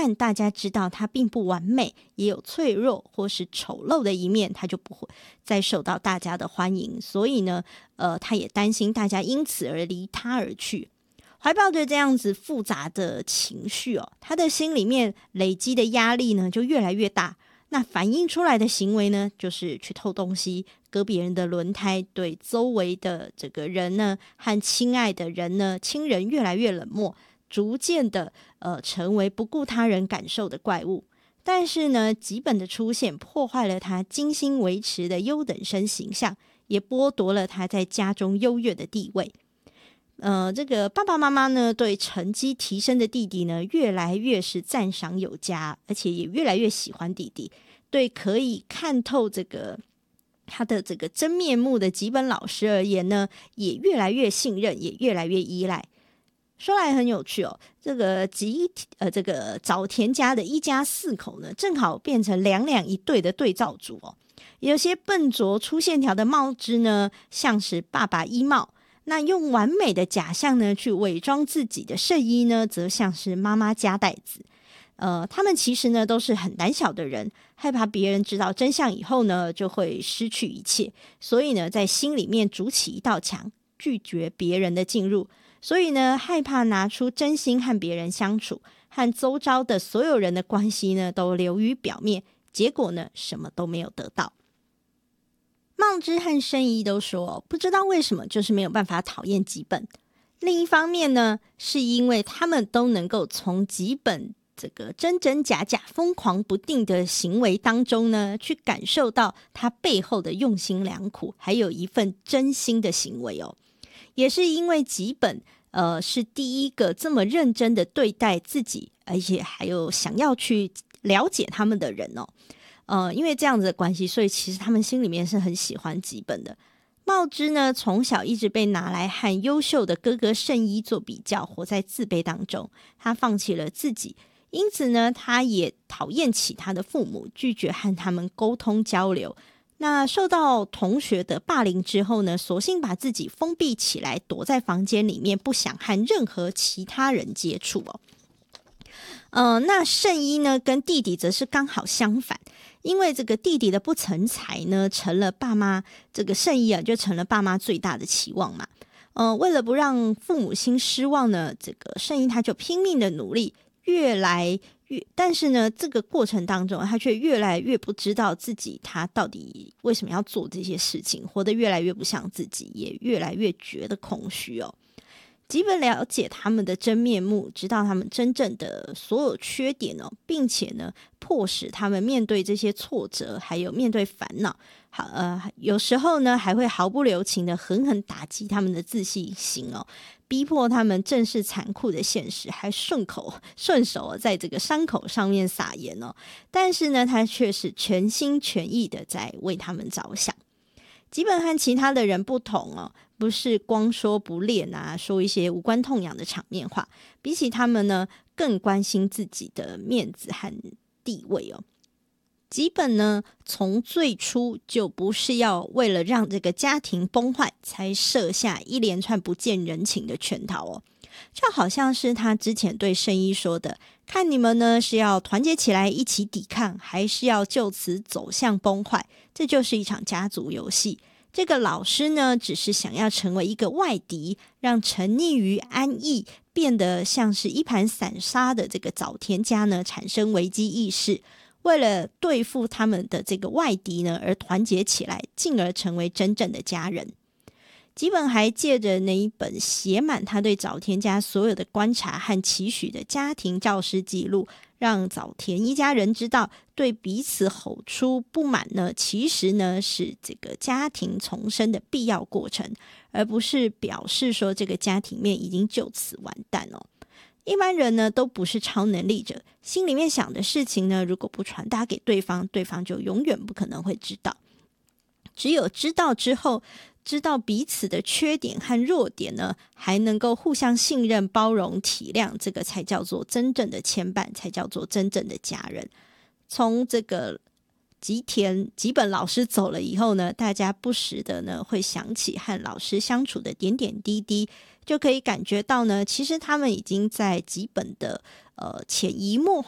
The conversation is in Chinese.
旦大家知道他并不完美，也有脆弱或是丑陋的一面，他就不会再受到大家的欢迎。所以呢，他也担心大家因此而离他而去。怀抱着这样子复杂的情绪他的心里面累积的压力呢就越来越大。那反映出来的行为呢，就是去偷东西，割别人的轮胎，对周围的这个人呢和亲爱的人呢亲人越来越冷漠，逐渐的成为不顾他人感受的怪物。但是呢，吉本的出现破坏了他精心维持的优等生形象，也剥夺了他在家中优越的地位。这个爸爸妈妈呢，对成绩提升的弟弟呢，越来越是赞赏有加，而且也越来越喜欢弟弟。对可以看透这个他的这个真面目的吉本老师而言呢，也越来越信任，也越来越依赖。说来很有趣这个这个早田家的一家四口呢，正好变成两两一对的对照组有些笨拙粗线条的帽枝呢，像是爸爸衣帽。那用完美的假象呢去伪装自己的圣衣呢，则像是妈妈夹带子。他们其实呢都是很胆小的人，害怕别人知道真相以后呢就会失去一切，所以呢在心里面筑起一道墙，拒绝别人的进入。所以呢害怕拿出真心和别人相处，和周遭的所有人的关系呢都流于表面，结果呢什么都没有得到。茂枝和圣一都说不知道为什么就是没有办法讨厌吉本。另一方面呢，是因为他们都能够从吉本这个真真假假疯狂不定的行为当中呢，去感受到他背后的用心良苦，还有一份真心的行为也是因为吉本是第一个这么认真的对待自己，而且还有想要去了解他们的人因为这样子的关系，所以其实他们心里面是很喜欢吉本的。茂枝呢，从小一直被拿来和优秀的哥哥圣一做比较，活在自卑当中。他放弃了自己，因此呢，他也讨厌起他的父母，拒绝和他们沟通交流。那受到同学的霸凌之后呢，索性把自己封闭起来，躲在房间里面，不想和任何其他人接触那圣一呢，跟弟弟则是刚好相反。因为这个弟弟的不成才呢，成了爸妈这个圣一就成了爸妈最大的期望嘛。为了不让父母亲失望呢，这个圣一他就拼命的努力，但是呢，这个过程当中，他却越来越不知道自己他到底为什么要做这些事情，活得越来越不像自己，也越来越觉得空虚基本了解他们的真面目，知道他们真正的所有缺点并且呢，迫使他们面对这些挫折，还有面对烦恼。有时候呢，还会毫不留情的狠狠打击他们的自信心逼迫他们正视残酷的现实，还顺手在这个伤口上面撒盐但是呢，他却是全心全意的在为他们着想。基本和其他的人不同不是光说不练说一些无关痛痒的场面话，比起他们呢，更关心自己的面子和地位基本呢，从最初就不是要为了让这个家庭崩坏，才设下一连串不见人情的圈套就好像是他之前对圣一说的，看你们呢是要团结起来一起抵抗，还是要就此走向崩坏，这就是一场家族游戏。这个老师呢，只是想要成为一个外敌，让沉溺于安逸，变得像是一盘散沙的这个早田家呢，产生危机意识，为了对付他们的这个外敌呢，而团结起来，进而成为真正的家人。吉本还借着那一本写满他对早田家所有的观察和期许的家庭教师记录，让早田一家人知道，对彼此吼出不满呢，其实呢是这个家庭重生的必要过程，而不是表示说这个家庭面已经就此完蛋一般人呢都不是超能力者，心里面想的事情呢，如果不传达给对方，对方就永远不可能会知道。只有知道之后，知道彼此的缺点和弱点呢，还能够互相信任、包容、体谅，这个才叫做真正的牵绊，才叫做真正的家人。从这个吉本老师走了以后呢，大家不时的呢会想起和老师相处的点点滴滴，就可以感觉到呢，其实他们已经在吉本的潜移默